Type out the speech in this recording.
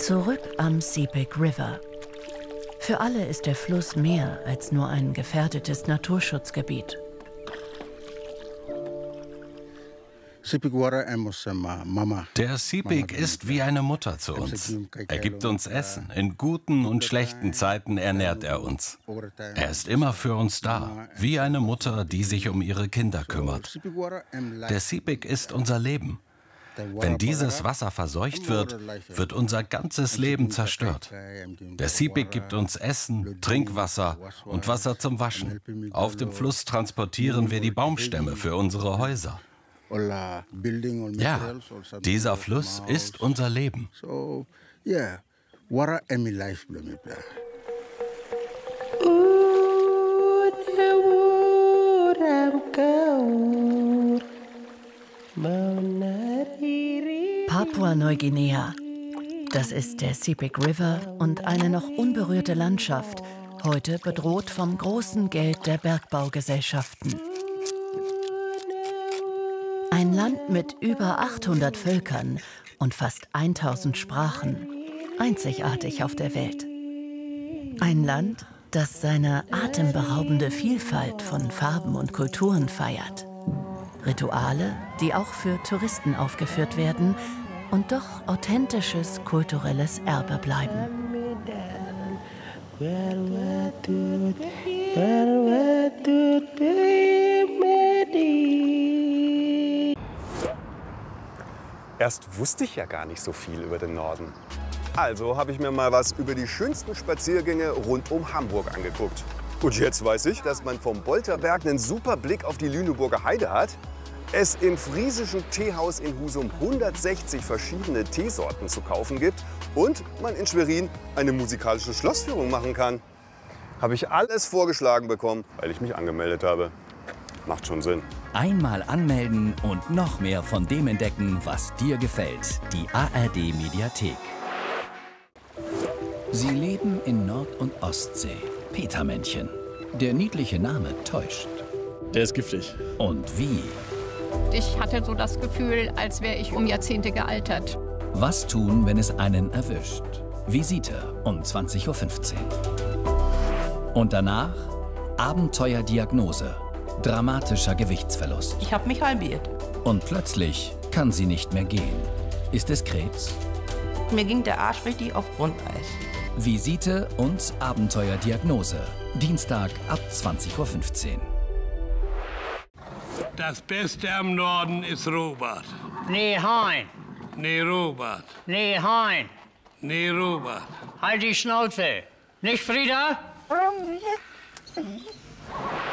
Zurück am Sepik River. Für alle ist der Fluss mehr als nur ein gefährdetes Naturschutzgebiet. Der Sepik ist wie eine Mutter zu uns. Er gibt uns Essen. In guten und schlechten Zeiten ernährt er uns. Er ist immer für uns da, wie eine Mutter, die sich um ihre Kinder kümmert. Der Sepik ist unser Leben. Wenn dieses Wasser verseucht wird, wird unser ganzes Leben zerstört. Der Sepik gibt uns Essen, Trinkwasser und Wasser zum Waschen. Auf dem Fluss transportieren wir die Baumstämme für unsere Häuser. Ja, dieser Fluss ist unser Leben. Papua-Neuguinea. Das ist der Sepik River und eine noch unberührte Landschaft, heute bedroht vom großen Geld der Bergbaugesellschaften. Ein Land mit über 800 Völkern und fast 1000 Sprachen. Einzigartig auf der Welt. Ein Land, das seine atemberaubende Vielfalt von Farben und Kulturen feiert. Rituale, die auch für Touristen aufgeführt werden und doch authentisches kulturelles Erbe bleiben. Erst wusste ich ja gar nicht so viel über den Norden. Also habe ich mir mal was über die schönsten Spaziergänge rund um Hamburg angeguckt. Und jetzt weiß ich, dass man vom Bolterberg einen super Blick auf die Lüneburger Heide hat, es im friesischen Teehaus in Husum 160 verschiedene Teesorten zu kaufen gibt und man in Schwerin eine musikalische Schlossführung machen kann. Habe ich alles vorgeschlagen bekommen, weil ich mich angemeldet habe. Macht schon Sinn. Einmal anmelden und noch mehr von dem entdecken, was dir gefällt. Die ARD Mediathek. Sie leben in Nord- und Ostsee. Petermännchen. Der niedliche Name täuscht. Der ist giftig. Und wie? Ich hatte so das Gefühl, als wäre ich um Jahrzehnte gealtert. Was tun, wenn es einen erwischt? Visite um 20:15 Uhr. Und danach Abenteuerdiagnose. Dramatischer Gewichtsverlust. Ich habe mich halbiert. Und plötzlich kann sie nicht mehr gehen. Ist es Krebs? Mir ging der Arsch richtig auf Grundeis. Visite und Abenteuerdiagnose. Dienstag ab 20:15 Uhr. Das Beste am Norden ist Robert. Nee, Hein. Nee, Robert. Nee, Hein. Nee, Robert. Halt die Schnauze. Nicht Frieda?